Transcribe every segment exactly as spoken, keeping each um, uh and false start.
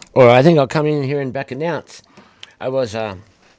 Or I think I'll come in here and back announce. I was uh,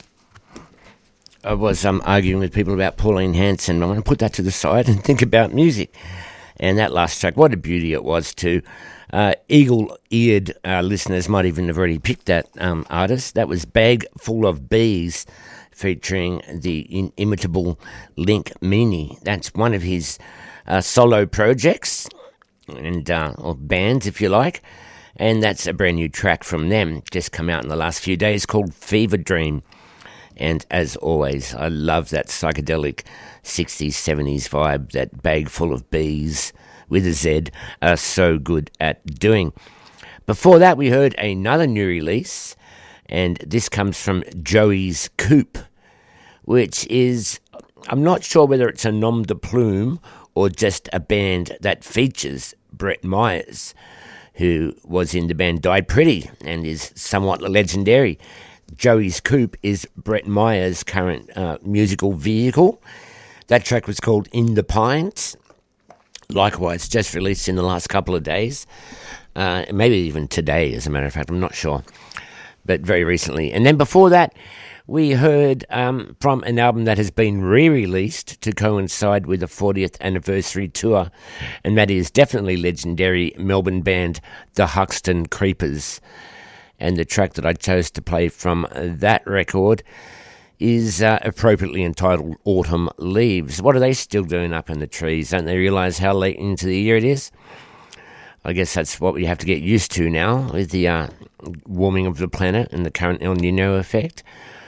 I was um, arguing with people about Pauline Hanson. I'm going to put that to the side and think about music. And that last track, what a beauty it was too. Uh, eagle-eared uh, listeners might even have already picked that um, artist. That was Bag Full of Bees, featuring the inimitable Link Meaney. That's one of his uh, solo projects, and uh, or bands, if you like. And that's a brand new track from them, just come out in the last few days, called Fever Dream. And as always, I love that psychedelic sixties, seventies vibe that Bag Full of Bees with a Z are so good at doing. Before that, we heard another new release, and this comes from Joey's Coupe, which is, I'm not sure whether it's a nom de plume or just a band that features Brett Myers, who was in the band Die Pretty and is somewhat legendary. Joey's Coupe is Brett Myers' current uh, musical vehicle. That track was called In the Pines. Likewise, just released in the last couple of days. Uh, maybe even today, as a matter of fact, I'm not sure. But very recently. And then before that, we heard um, from an album that has been re-released to coincide with the fortieth anniversary tour, and that is definitely legendary Melbourne band The Huxton Creepers. And the track that I chose to play from that record is uh, appropriately entitled Autumn Leaves. What are they still doing up in the trees? Don't they realise how late into the year it is? I guess that's what we have to get used to now with the uh, warming of the planet and the current El Nino effect.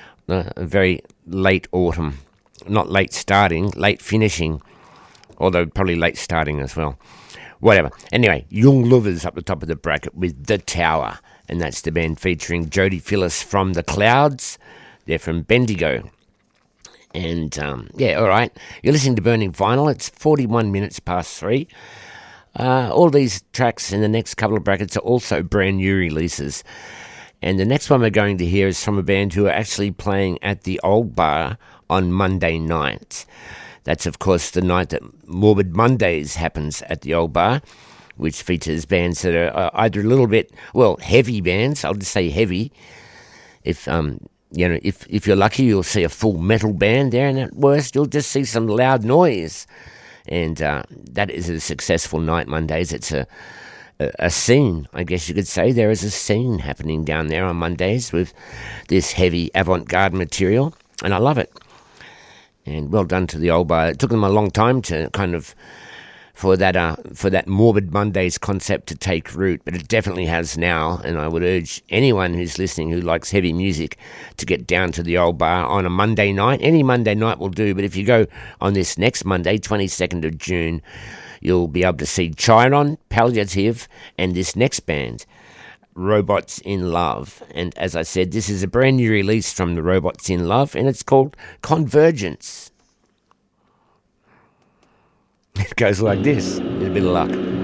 A very late autumn, not late starting, late finishing, although probably late starting as well. Whatever. Anyway, Young Lovers up the top of the bracket with The Tower, and that's the band featuring Jodie Phillis from The Clouds. They're from Bendigo. And, um, yeah, all right. You're listening to Burning Vinyl. It's forty-one minutes past three. Uh, all these tracks in the next couple of brackets are also brand new releases. And the next one we're going to hear is from a band who are actually playing at the Old Bar on Monday night. That's, of course, the night that Morbid Mondays happens at the Old Bar, which features bands that are either a little bit, well, heavy bands. I'll just say heavy. If um, you know, if if you're lucky, you'll see a full metal band there, and at worst, you'll just see some loud noise. And uh, that is a successful night, Mondays. It's a a scene, I guess you could say. There is a scene happening down there on Mondays with this heavy avant-garde material, and I love it. And well done to the Old Bar. It took them a long time to kind of, for that uh, for that Morbid Mondays concept to take root, but it definitely has now, and I would urge anyone who's listening who likes heavy music to get down to the Old Bar on a Monday night. Any Monday night will do, but if you go on this next Monday, twenty-second of June, you'll be able to see Chiron, Palliative, and this next band, Robots in Love. And as I said, this is a brand new release from the Robots in Love, and it's called Convergence. It goes like this, with a bit of luck.